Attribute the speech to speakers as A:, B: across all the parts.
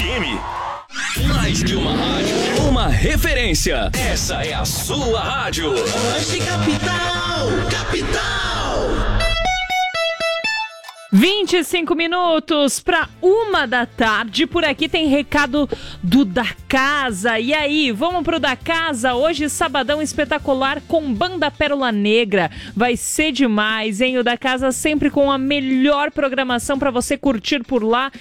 A: FM. Mais que uma rádio, uma referência. Essa é a sua rádio.
B: Oeste Capital, capital.
C: 25 minutos para 1h. Por aqui tem recado do Da Casa. E aí, vamos pro Da Casa? Hoje, sabadão espetacular com Banda Pérola Negra. Vai ser demais, hein? O Da Casa sempre com a melhor programação para você curtir por lá.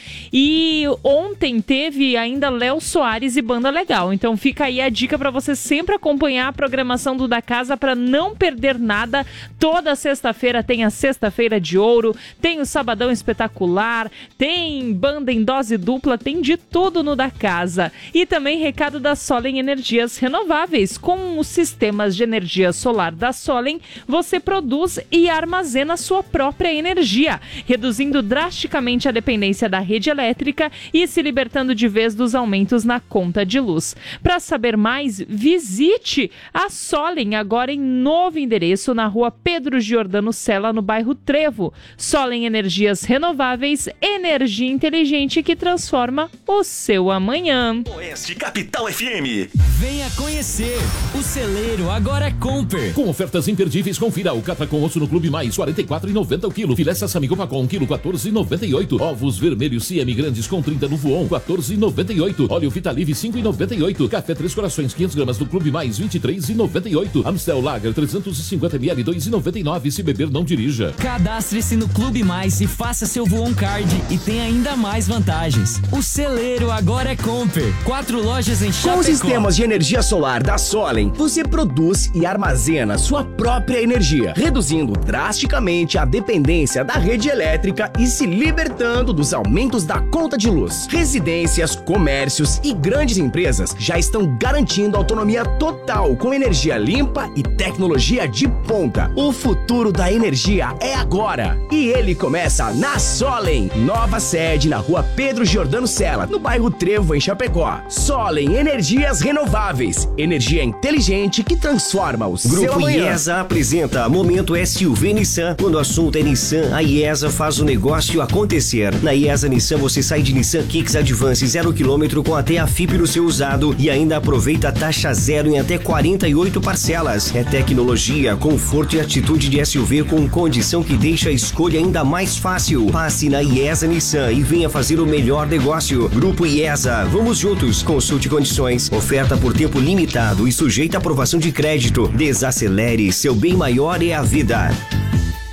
C: E ontem teve ainda Léo Soares e Banda Legal. Então fica aí a dica para você sempre acompanhar a programação do Da Casa para não perder nada. Toda sexta-feira tem a Sexta-feira de Ouro, tem o Sabadão Espetacular, tem banda em dose dupla, tem de tudo no Da Casa. E também recado da Solen Energias Renováveis. Com os sistemas de energia solar da Solen, você produz e armazena sua própria energia, reduzindo drasticamente a dependência da rede elétrica e se libertando de vez dos aumentos na conta de luz. Para saber mais, visite a Solen agora em novo endereço na rua Pedro Giordano Sela, no bairro Trevo. Solen Energias Renováveis, energia inteligente que transforma o seu amanhã.
A: Oeste Capital FM.
D: Venha conhecer. O celeiro agora é Comper.
E: Com ofertas imperdíveis, confira o catra com osso no Clube Mais, R$ 44,90 o quilo. Filé Sassamigo Pacon, quilo, R$ 14,98. Ovos vermelhos Ciemi grandes com 30 no Voon, R$ 14,98. Óleo Vitalive, R$ 5,98. Café Três Corações, 500 gramas do Clube Mais, R$ 23,98. Amstel Lager, 350 ml, R$ 2,99. Se beber, não dirija.
D: Cadastre-se no Clube Mais e faça seu Voon Card e tem ainda mais vantagens. O celeiro agora é Comper. 4 lojas em Chapecó.
F: Com os sistemas de energia solar da Solen, você produz e armazena sua própria energia, reduzindo drasticamente a dependência da rede elétrica e se libertando dos aumentos da conta de luz. Residências, comércios e grandes empresas já estão garantindo autonomia total com energia limpa e tecnologia de ponta. O futuro da energia é agora e ele começa na Solen. Nova sede na rua Pedro Giordano Sela, no bairro Trevo, em Chapecó. Solen Energias Renováveis. Energia inteligente que transforma o seu
G: Grupo
F: amanhã.
G: IESA apresenta Momento SUV Nissan. Quando o assunto é Nissan, a IESA faz o negócio acontecer. Na IESA Nissan você sai de Nissan Kicks Advance 0 km com até a FIP no seu usado e ainda aproveita a taxa zero em até 48 parcelas. É tecnologia, conforto e atitude de SUV com condição que deixa a escolha ainda mais fácil. Passe na IESA Nissan e venha fazer o melhor negócio. Grupo IESA, vamos juntos. Consulte condições. Oferta por tempo limitado e sujeita à aprovação de crédito. Desacelere, seu bem maior é a vida.